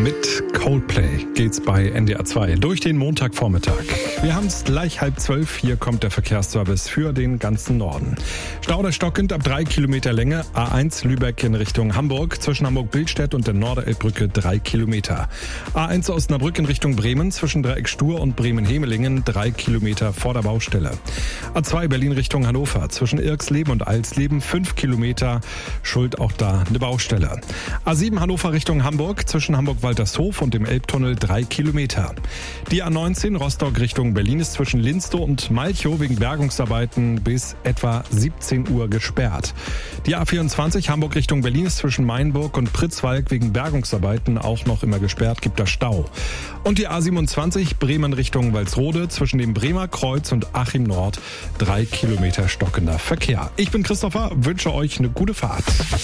Mit Coldplay geht's bei NDR 2 durch den Montagvormittag. Wir haben es gleich 11:30. Hier kommt der Verkehrsservice für den ganzen Norden. Stau stockend ab 3 Kilometer Länge. A1 Lübeck in Richtung Hamburg. Zwischen Hamburg-Billstedt und der Norderelbbrücke 3 Kilometer. A1 Osnabrück in Richtung Bremen. Zwischen Dreieck Stur und Bremen-Hemelingen 3 Kilometer vor der Baustelle. A2 Berlin Richtung Hannover. Zwischen Irksleben und Alsleben 5 Kilometer. Schuld auch da eine Baustelle. A7 Hannover Richtung Hamburg. Zwischen Hamburg-Waltershof und dem Elbtunnel 3 Kilometer. Die A19 Rostock Richtung Berlin ist zwischen Linstow und Malchow wegen Bergungsarbeiten bis etwa 17 Uhr gesperrt. Die A24 Hamburg Richtung Berlin ist zwischen Mainburg und Pritzwalk wegen Bergungsarbeiten auch noch immer gesperrt, gibt da Stau. Und die A27 Bremen Richtung Walsrode zwischen dem Bremer Kreuz und Achim Nord 3 Kilometer stockender Verkehr. Ich bin Christopher, wünsche euch eine gute Fahrt.